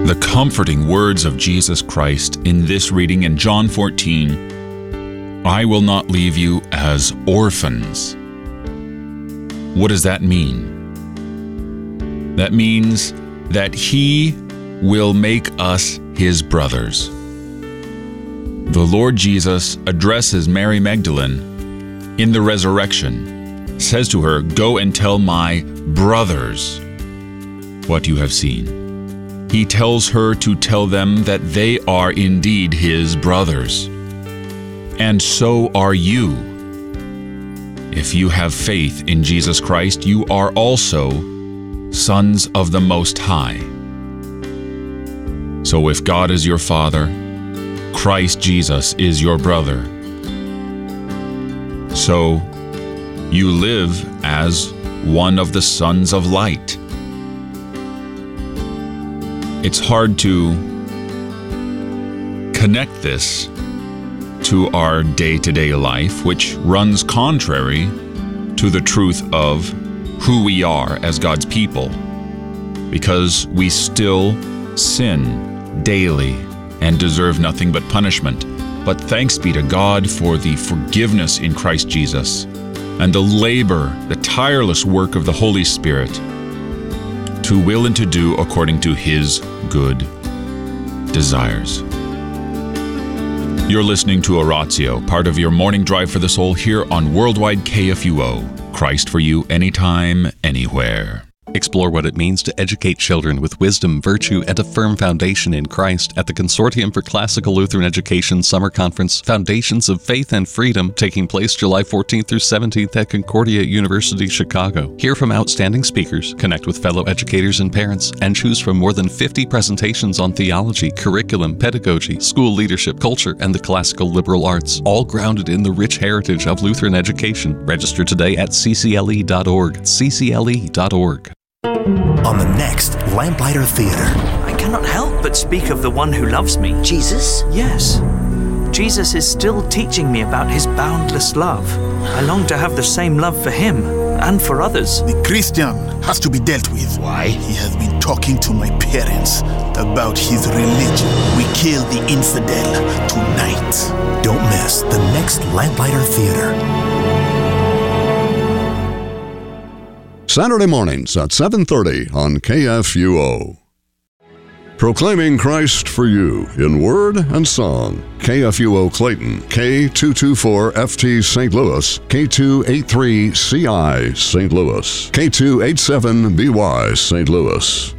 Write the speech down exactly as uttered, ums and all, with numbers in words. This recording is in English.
The comforting words of Jesus Christ in this reading in John fourteen, I will not leave you as orphans. What does that mean? That means that He will make us His brothers. The Lord Jesus addresses Mary Magdalene in the resurrection, says to her, "Go and tell my brothers what you have seen." He tells her to tell them that they are indeed His brothers. And so are you. If you have faith in Jesus Christ, you are also sons of the Most High. So if God is your Father, Christ Jesus is your brother. So you live as one of the sons of light. It's hard to connect this to our day-to-day life, which runs contrary to the truth of who we are as God's people, because we still sin daily and deserve nothing but punishment. But thanks be to God for the forgiveness in Christ Jesus and the labor, the tireless work of the Holy Spirit to will and to do according to His good desires. You're listening to Oratio, part of your morning drive for the soul here on Worldwide K F U O. Christ for you anytime, anywhere. Explore what it means to educate children with wisdom, virtue, and a firm foundation in Christ at the Consortium for Classical Lutheran Education Summer Conference, Foundations of Faith and Freedom, taking place July fourteenth through seventeenth at Concordia University, Chicago. Hear from outstanding speakers, connect with fellow educators and parents, and choose from more than fifty presentations on theology, curriculum, pedagogy, school leadership, culture, and the classical liberal arts, all grounded in the rich heritage of Lutheran education. Register today at c c l e dot org, c c l e dot org. On the next Lamplighter Theater. I cannot help but speak of the one who loves me. Jesus? Yes. Jesus is still teaching me about His boundless love. I long to have the same love for Him and for others. The Christian has to be dealt with. Why? He has been talking to my parents about his religion. We kill the infidel tonight. Don't miss the next Lamplighter Theater. Saturday mornings at seven thirty on K F U O. Proclaiming Christ for you in word and song. K F U O Clayton, K two twenty-four F T Saint Louis, K two eighty-three C I Saint Louis, K two eighty-seven B Y Saint Louis.